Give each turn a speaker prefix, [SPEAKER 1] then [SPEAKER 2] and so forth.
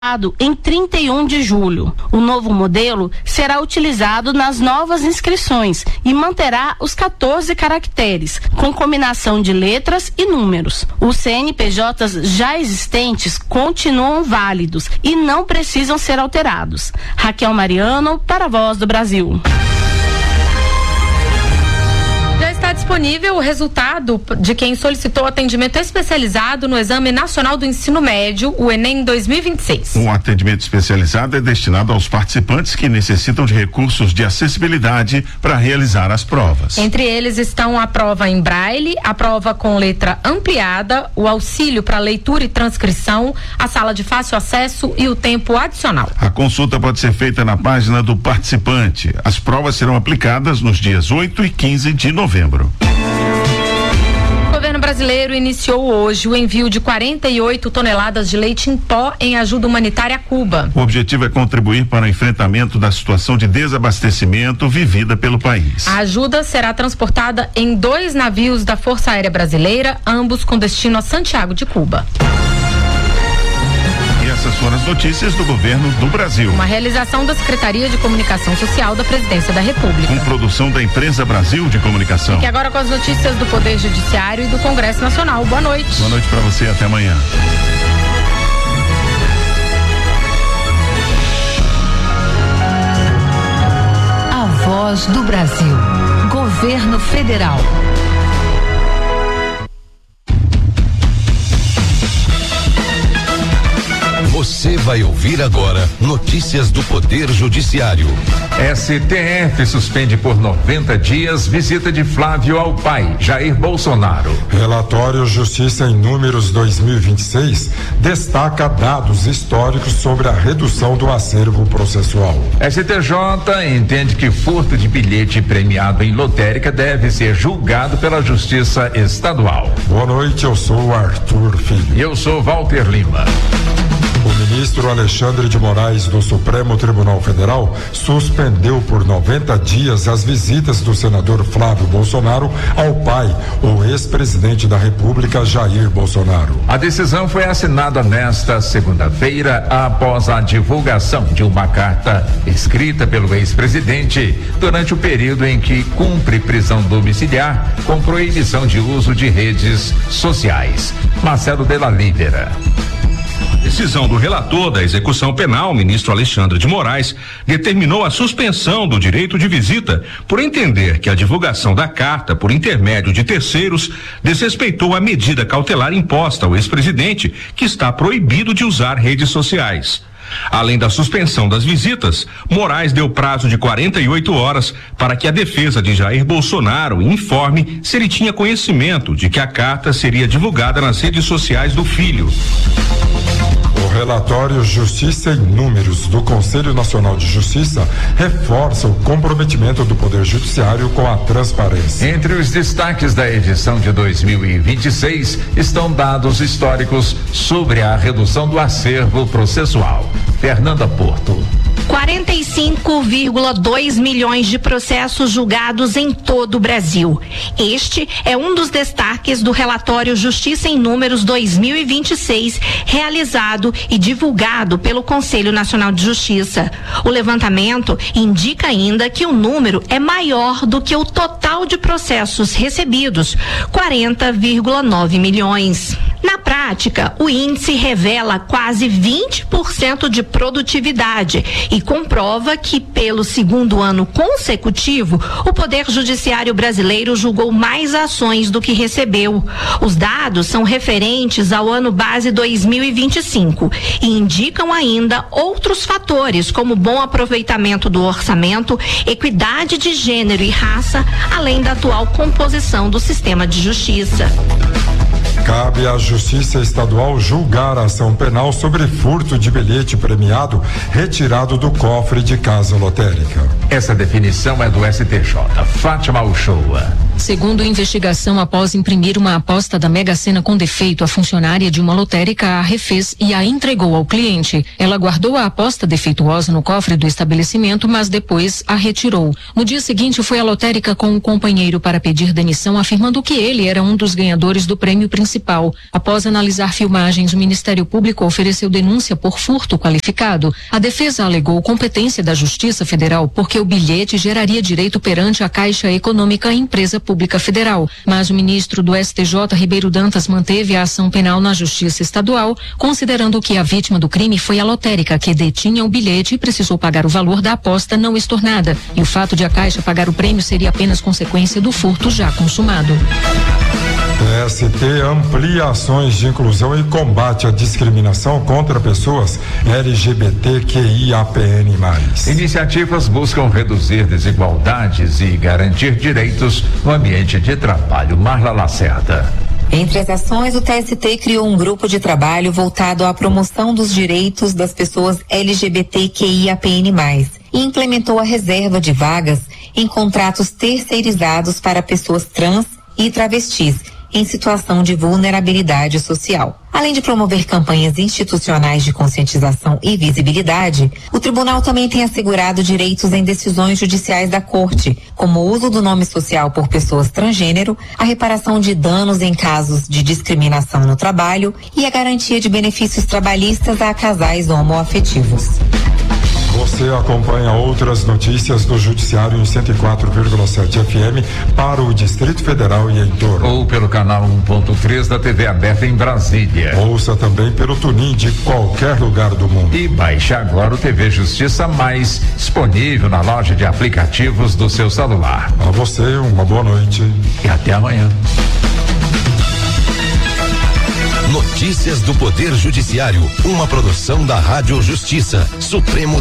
[SPEAKER 1] em 31 de julho. O novo modelo será utilizado nas novas inscrições e manterá os 14 caracteres, com combinação de letras e números. Os CNPJs já existentes continuam válidos e não precisam ser alterados. Raquel Mariano, para a Voz do Brasil.
[SPEAKER 2] Está disponível o resultado de quem solicitou atendimento especializado no Exame Nacional do Ensino Médio, o Enem 2026.
[SPEAKER 3] Um atendimento especializado é destinado aos participantes que necessitam de recursos de acessibilidade para realizar as provas.
[SPEAKER 2] Entre eles estão a prova em braille, a prova com letra ampliada, o auxílio para leitura e transcrição, a sala de fácil acesso e o tempo adicional.
[SPEAKER 3] A consulta pode ser feita na página do participante. As provas serão aplicadas nos dias 8 e 15 de novembro.
[SPEAKER 2] O governo brasileiro iniciou hoje o envio de 48 toneladas de leite em pó em ajuda humanitária a Cuba.
[SPEAKER 3] O objetivo é contribuir para o enfrentamento da situação de desabastecimento vivida pelo país.
[SPEAKER 2] A ajuda será transportada em 2 navios da Força Aérea Brasileira, ambos com destino a Santiago de Cuba.
[SPEAKER 3] Essas foram as notícias do governo do Brasil.
[SPEAKER 2] Uma realização da Secretaria de Comunicação Social da Presidência da República.
[SPEAKER 3] Com produção da Empresa Brasil de Comunicação.
[SPEAKER 2] Fique agora com as notícias do Poder Judiciário e do Congresso Nacional. Boa noite.
[SPEAKER 3] Boa noite para você, até amanhã.
[SPEAKER 4] A Voz do Brasil. Governo Federal.
[SPEAKER 5] Você vai ouvir agora notícias do Poder Judiciário.
[SPEAKER 6] STF suspende por 90 dias visita de Flávio ao pai, Jair Bolsonaro.
[SPEAKER 7] Relatório Justiça em Números 2026 destaca dados históricos sobre a redução do acervo processual.
[SPEAKER 6] STJ entende que furto de bilhete premiado em lotérica deve ser julgado pela Justiça Estadual.
[SPEAKER 7] Boa noite, eu sou Arthur Filho.
[SPEAKER 6] E eu sou Walter Lima.
[SPEAKER 7] O ministro Alexandre de Moraes do Supremo Tribunal Federal suspendeu por 90 dias as visitas do senador Flávio Bolsonaro ao pai, o ex-presidente da República, Jair Bolsonaro.
[SPEAKER 6] A decisão foi assinada nesta segunda-feira após a divulgação de uma carta escrita pelo ex-presidente durante o período em que cumpre prisão domiciliar com proibição de uso de redes sociais. Marcelo Della Libera.
[SPEAKER 8] Decisão do relator da execução penal, ministro Alexandre de Moraes, determinou a suspensão do direito de visita por entender que a divulgação da carta por intermédio de terceiros desrespeitou a medida cautelar imposta ao ex-presidente, que está proibido de usar redes sociais. Além da suspensão das visitas, Moraes deu prazo de 48 horas para que a defesa de Jair Bolsonaro informe se ele tinha conhecimento de que a carta seria divulgada nas redes sociais do filho.
[SPEAKER 7] O relatório Justiça em Números do Conselho Nacional de Justiça reforça o comprometimento do Poder Judiciário com a transparência.
[SPEAKER 6] Entre os destaques da edição de 2026 estão dados históricos sobre a redução do acervo processual. Fernanda Porto.
[SPEAKER 9] 45,2 milhões de processos julgados em todo o Brasil. Este é um dos destaques do relatório Justiça em Números 2026, realizado e divulgado pelo Conselho Nacional de Justiça. O levantamento indica ainda que o número é maior do que o total de processos recebidos, 40,9 milhões. Na prática, o índice revela quase 20% de produtividade e comprova que, pelo segundo ano consecutivo, o Poder Judiciário brasileiro julgou mais ações do que recebeu. Os dados são referentes ao ano base 2025 e indicam ainda outros fatores, como bom aproveitamento do orçamento, equidade de gênero e raça, além da atual composição do sistema de justiça.
[SPEAKER 7] Cabe à Justiça Estadual julgar a ação penal sobre furto de bilhete premiado retirado do cofre de casa lotérica.
[SPEAKER 6] Essa definição é do STJ. Fátima Uchoa.
[SPEAKER 10] Segundo investigação, após imprimir uma aposta da Mega Sena com defeito, a funcionária de uma lotérica a refez e a entregou ao cliente. Ela guardou a aposta defeituosa no cofre do estabelecimento, mas depois a retirou. No dia seguinte, foi à lotérica com o companheiro para pedir demissão, afirmando que ele era um dos ganhadores do prêmio principal. Após analisar filmagens, o Ministério Público ofereceu denúncia por furto qualificado. A defesa alegou competência da Justiça Federal porque o bilhete geraria direito perante a Caixa Econômica Empresa Pública Federal, mas o ministro do STJ, Ribeiro Dantas, manteve a ação penal na Justiça Estadual, considerando que a vítima do crime foi a lotérica que detinha o bilhete e precisou pagar o valor da aposta não estornada, e o fato de a Caixa pagar o prêmio seria apenas consequência do furto já consumado.
[SPEAKER 7] TST amplia ações de inclusão e combate à discriminação contra pessoas LGBTQIAPN+.
[SPEAKER 6] Iniciativas buscam reduzir desigualdades e garantir direitos no ambiente de trabalho. Marla Lacerda.
[SPEAKER 11] Entre as ações, o TST criou um grupo de trabalho voltado à promoção dos direitos das pessoas LGBTQIAPN+, e implementou a reserva de vagas em contratos terceirizados para pessoas trans e travestis em situação de vulnerabilidade social. Além de promover campanhas institucionais de conscientização e visibilidade, o tribunal também tem assegurado direitos em decisões judiciais da Corte, como o uso do nome social por pessoas transgênero, a reparação de danos em casos de discriminação no trabalho e a garantia de benefícios trabalhistas a casais homoafetivos.
[SPEAKER 7] Você acompanha outras notícias do Judiciário em 104,7 FM para o Distrito Federal e em torno.
[SPEAKER 6] Ou pelo canal 1.3 da TV aberta em Brasília.
[SPEAKER 7] Ouça também pelo TuneIn de qualquer lugar do mundo.
[SPEAKER 6] E baixe agora o TV Justiça Mais, disponível na loja de aplicativos do seu celular.
[SPEAKER 7] A você, uma boa noite.
[SPEAKER 6] E até amanhã.
[SPEAKER 5] Notícias do Poder Judiciário, uma produção da Rádio Justiça, Supremo